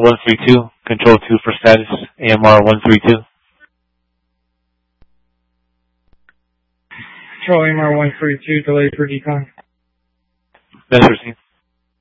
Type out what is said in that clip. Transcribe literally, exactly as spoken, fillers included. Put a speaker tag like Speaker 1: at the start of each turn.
Speaker 1: one three two, Control two for status, A M R one three two.
Speaker 2: Control A M R one three two, delay for decon.
Speaker 1: That's received.